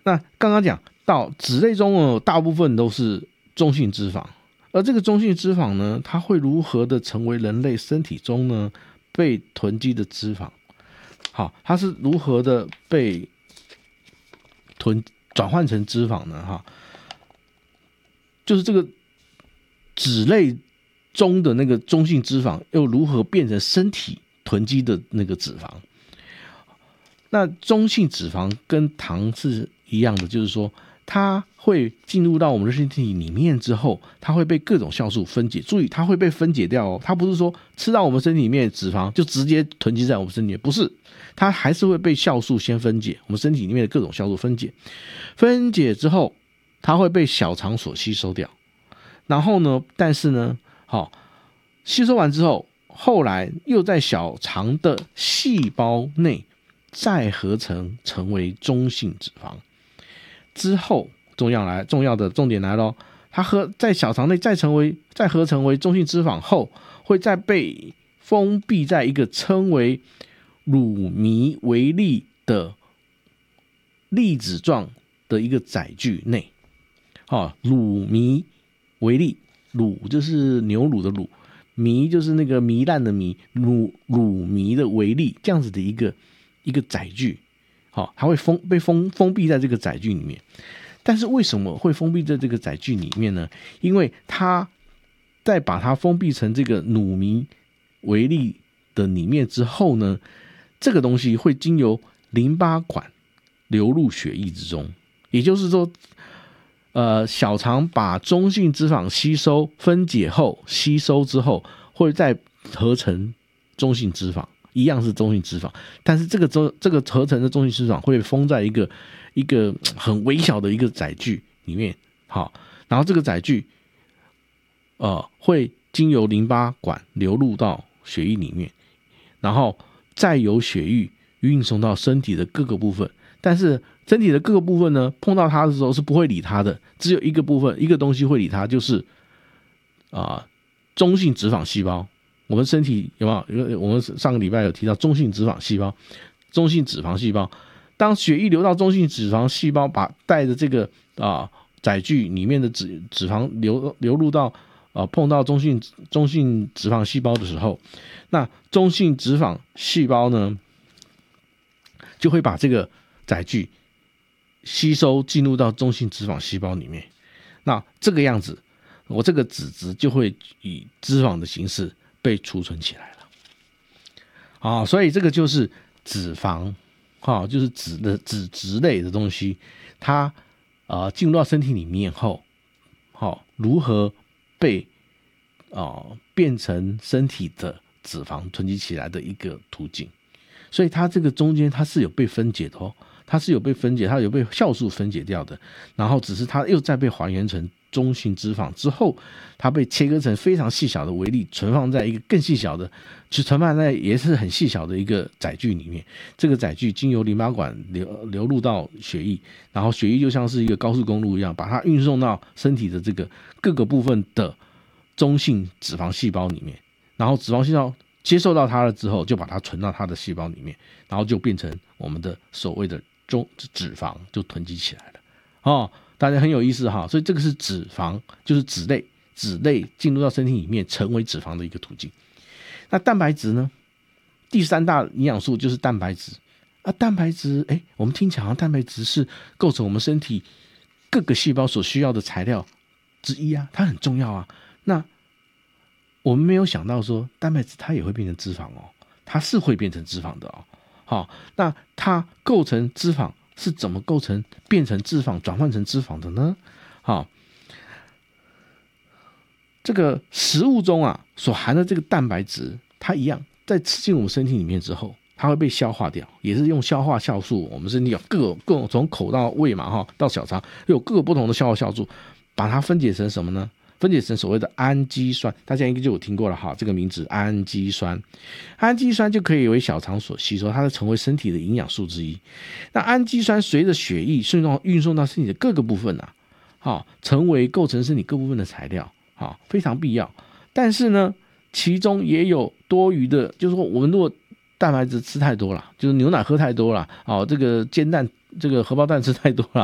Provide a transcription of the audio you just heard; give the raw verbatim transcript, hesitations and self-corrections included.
那刚刚讲到脂类中呢，大部分都是中性脂肪，而这个中性脂肪呢，它会如何的成为人类身体中呢被囤积的脂肪？好，它是如何的被囤转换成脂肪呢？哈，就是这个脂类中的那个中性脂肪又如何变成身体囤积的那个脂肪？那中性脂肪跟糖是一样的，就是说它会进入到我们的身体里面之后，它会被各种酵素分解。注意，它会被分解掉哦，它不是说吃到我们身体里面的脂肪就直接囤积在我们身体里面，不是，它还是会被酵素先分解，我们身体里面的各种酵素分解，分解之后，它会被小肠所吸收掉。然后呢，但是呢，好，吸收完之后，后来又在小肠的细胞内再合成成为中性脂肪。之后重要来重要的重点来咯，它合在小肠内再成为再合成为中性脂肪后，会再被封闭在一个称为乳糜微粒的粒子状的一个载具内。哦，乳糜微粒，乳就是牛乳的乳，糜就是那个糜烂的糜，乳乳糜的微粒，这样子的一个一个载具。好，它会封被封封闭在这个载具里面。但是为什么会封闭在这个载具里面呢？因为它在把它封闭成这个乳糜微粒的里面之后呢，这个东西会经由淋巴管流入血液之中。也就是说，呃，小肠把中性脂肪吸收分解后，吸收之后会再合成中性脂肪。一样是中性脂肪，但是这个这个合成的中性脂肪会封在一个一个很微小的一个载具里面，好，然后这个载具呃会经由淋巴管流入到血液里面，然后再由血液运送到身体的各个部分。但是身体的各个部分呢，碰到它的时候是不会理它的，只有一个部分一个东西会理它，就是啊、呃、中性脂肪细胞。我们身体有没有？因为我们上个礼拜有提到中性脂肪细胞、中性脂肪细胞。当血液流到中性脂肪细胞，把带着这个啊、呃、载具里面的脂脂肪流流入到啊、呃、碰到中性中性脂肪细胞的时候，那中性脂肪细胞呢就会把这个载具吸收进入到中性脂肪细胞里面。那这个样子，我这个脂质就会以脂肪的形式被储存起来了。好，所以这个就是脂肪，好，就是脂的脂质类的东西，它呃进入到身体里面后，好，如何被呃变成身体的脂肪囤积起来的一个途径。所以它这个中间它是有被分解的哦，它是有被分解，它有被酵素分解掉的，然后只是它又再被还原成中性脂肪之后，它被切割成非常细小的微粒，存放在一个更细小的，就存放在也是很细小的一个载具里面。这个载具经由淋巴管流流入到血液，然后血液就像是一个高速公路一样，把它运送到身体的这个各个部分的中性脂肪细胞里面，然后脂肪细胞接受到它了之后，就把它存到它的细胞里面，然后就变成我们的所谓的中脂肪，就囤积起来了。哦，大家很有意思哈，所以这个是脂肪，就是脂类，脂类进入到身体里面成为脂肪的一个途径。那蛋白质呢？第三大营养素就是蛋白质啊，蛋白质，哎，我们听起来好像蛋白质是构成我们身体各个细胞所需要的材料之一啊，它很重要啊。那我们没有想到说，蛋白质它也会变成脂肪哦，它是会变成脂肪的哦。好，那它构成脂肪是怎么构成变成脂肪转换成脂肪的呢？好，这个食物中啊所含的这个蛋白质，它一样在吃进我们身体里面之后，它会被消化掉，也是用消化酵素。我们身体有各各种从口到胃嘛哈，到小肠有各个不同的消化酵素，把它分解成什么呢？分解成所谓的氨基酸，大家应该就有听过了哈，这个名字氨基酸。氨基酸就可以为小肠所吸收，它会成为身体的营养素之一。那氨基酸随着血液顺送运送到身体的各个部分啊，好，成为构成身体各部分的材料，好，非常必要。但是呢，其中也有多余的，就是说我们如果蛋白质吃太多了，就是牛奶喝太多了，哦，这个煎蛋、这个荷包蛋吃太多了，